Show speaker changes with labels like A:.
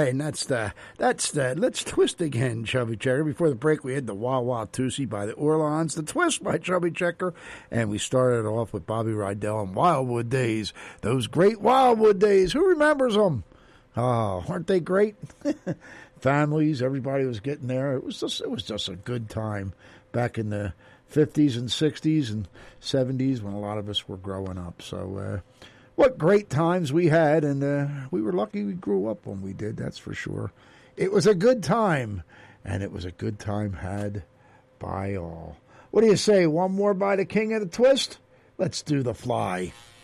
A: and that's the Let's Twist again, Chubby Checker. Before the break, we had the Wah Wah Tusi by the Orleans, the Twist by Chubby Checker, and we started off with Bobby Rydell and Wildwood Days. Those great Wildwood Days. Who remembers them? Oh, aren't they great? Families, everybody was getting there. It was just a good time back in the 50s and 60s and 70s when a lot of us were growing up. So what great times we had, and we were lucky we grew up when we did, that's for sure. It was a good time, and it was a good time had by all. What do you say, one more by the King of the Twist? Let's do The Fly.